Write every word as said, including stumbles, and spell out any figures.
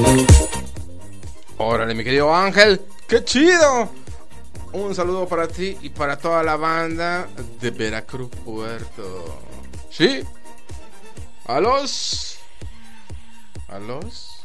Órale, mi querido Ángel, ¡qué chido! Un saludo para ti y para toda la banda de Veracruz Puerto. ¿Sí? ¿A los? ¿A los?